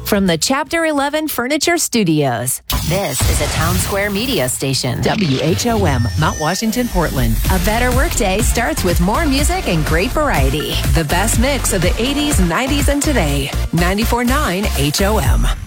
From the Chapter 11 Furniture Studios, this is a Town Square Media station. WHOM, Mount Washington, Portland. A better workday starts with more music and great variety. The best mix of the 80s, 90s, and today. 94.9 HOM.